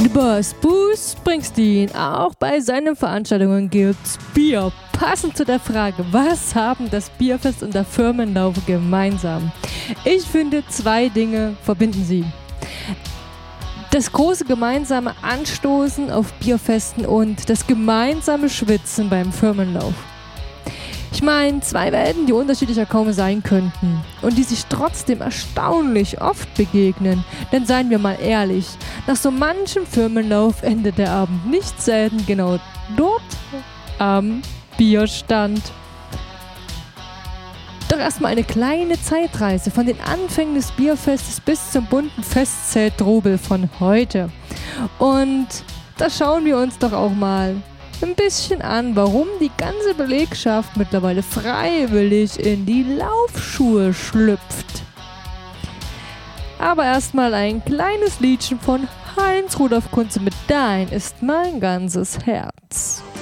Boss Bruce Springsteen, auch bei seinen Veranstaltungen gibt's Bier. Passend zu der Frage, was haben das Bierfest und der Firmenlauf gemeinsam? Ich finde, 2 Dinge verbinden sie. Das große gemeinsame Anstoßen auf Bierfesten und das gemeinsame Schwitzen beim Firmenlauf. Ich meine, 2 Welten, die unterschiedlicher kaum sein könnten und die sich trotzdem erstaunlich oft begegnen. Denn seien wir mal ehrlich, nach so manchem Firmenlauf endet der Abend nicht selten genau dort am Bierstand. Doch erstmal eine kleine Zeitreise von den Anfängen des Bierfestes bis zum bunten Festzelt-Trubel von heute. Und da schauen wir uns doch auch mal ein bisschen an, warum die ganze Belegschaft mittlerweile freiwillig in die Laufschuhe schlüpft. Aber erstmal ein kleines Liedchen von Heinz Rudolf Kunze mit Dein ist mein ganzes Herz.